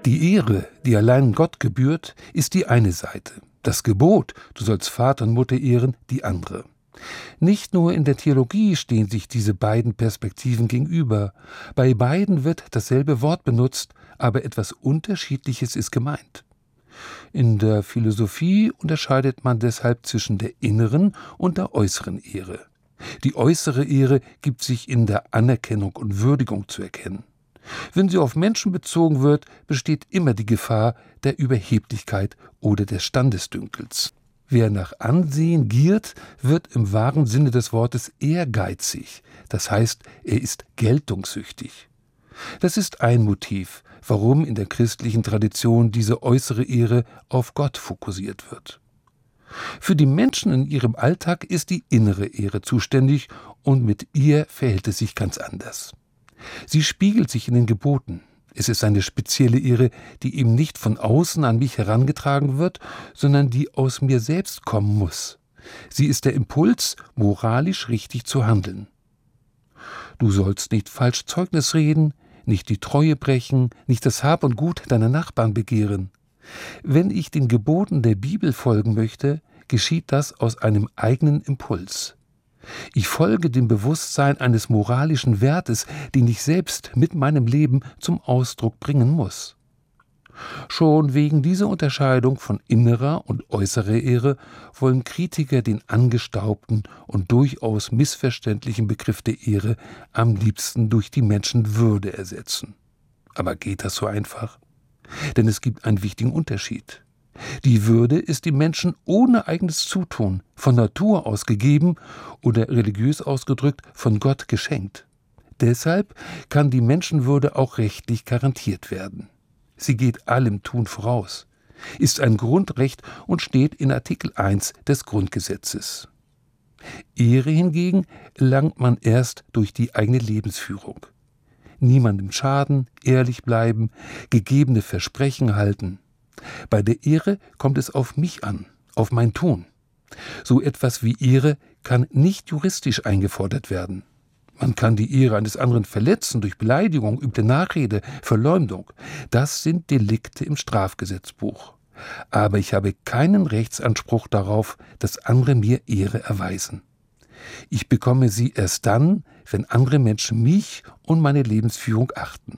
Die Ehre, die allein Gott gebührt, ist die eine Seite. Das Gebot, du sollst Vater und Mutter ehren, die andere. Nicht nur in der Theologie stehen sich diese beiden Perspektiven gegenüber. Bei beiden wird dasselbe Wort benutzt, aber etwas Unterschiedliches ist gemeint. In der Philosophie unterscheidet man deshalb zwischen der inneren und der äußeren Ehre. Die äußere Ehre gibt sich in der Anerkennung und Würdigung zu erkennen. Wenn sie auf Menschen bezogen wird, besteht immer die Gefahr der Überheblichkeit oder des Standesdünkels. Wer nach Ansehen giert, wird im wahren Sinne des Wortes ehrgeizig. Das heißt, er ist geltungssüchtig. Das ist ein Motiv, warum in der christlichen Tradition diese äußere Ehre auf Gott fokussiert wird. Für die Menschen in ihrem Alltag ist die innere Ehre zuständig und mit ihr verhält es sich ganz anders. Sie spiegelt sich in den Geboten. Es ist eine spezielle Ehre, die eben nicht von außen an mich herangetragen wird, sondern die aus mir selbst kommen muss. Sie ist der Impuls, moralisch richtig zu handeln. Du sollst nicht falsch Zeugnis reden, nicht die Treue brechen, nicht das Hab und Gut deiner Nachbarn begehren. Wenn ich den Geboten der Bibel folgen möchte, geschieht das aus einem eigenen Impuls. Ich folge dem Bewusstsein eines moralischen Wertes, den ich selbst mit meinem Leben zum Ausdruck bringen muss. Schon wegen dieser Unterscheidung von innerer und äußerer Ehre wollen Kritiker den angestaubten und durchaus missverständlichen Begriff der Ehre am liebsten durch die Menschenwürde ersetzen. Aber geht das so einfach? Denn es gibt einen wichtigen Unterschied. Die Würde ist dem Menschen ohne eigenes Zutun, von Natur aus gegeben oder religiös ausgedrückt von Gott geschenkt. Deshalb kann die Menschenwürde auch rechtlich garantiert werden. Sie geht allem Tun voraus, ist ein Grundrecht und steht in Artikel 1 des Grundgesetzes. Ehre hingegen erlangt man erst durch die eigene Lebensführung. Niemandem schaden, ehrlich bleiben, gegebene Versprechen halten. Bei der Ehre kommt es auf mich an, auf mein Tun. So etwas wie Ehre kann nicht juristisch eingefordert werden. Man kann die Ehre eines anderen verletzen durch Beleidigung, üble Nachrede, Verleumdung. Das sind Delikte im Strafgesetzbuch. Aber ich habe keinen Rechtsanspruch darauf, dass andere mir Ehre erweisen. Ich bekomme sie erst dann, wenn andere Menschen mich und meine Lebensführung achten.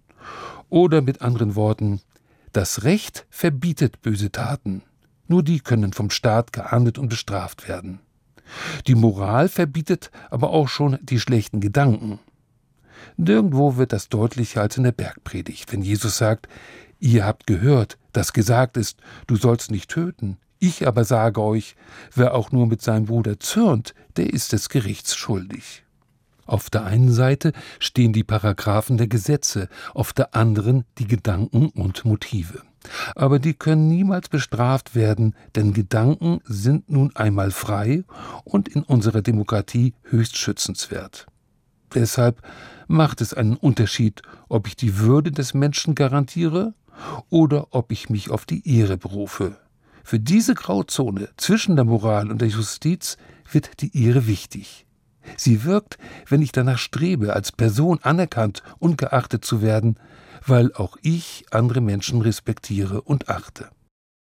Oder mit anderen Worten: Das Recht verbietet böse Taten. Nur die können vom Staat geahndet und bestraft werden. Die Moral verbietet aber auch schon die schlechten Gedanken. Nirgendwo wird das deutlicher als in der Bergpredigt, wenn Jesus sagt: Ihr habt gehört, dass gesagt ist, du sollst nicht töten. Ich aber sage euch, wer auch nur mit seinem Bruder zürnt, der ist des Gerichts schuldig. Auf der einen Seite stehen die Paragraphen der Gesetze, auf der anderen die Gedanken und Motive. Aber die können niemals bestraft werden, denn Gedanken sind nun einmal frei und in unserer Demokratie höchst schützenswert. Deshalb macht es einen Unterschied, ob ich die Würde des Menschen garantiere oder ob ich mich auf die Ehre berufe. Für diese Grauzone zwischen der Moral und der Justiz wird die Ehre wichtig. Sie wirkt, wenn ich danach strebe, als Person anerkannt und geachtet zu werden, weil auch ich andere Menschen respektiere und achte.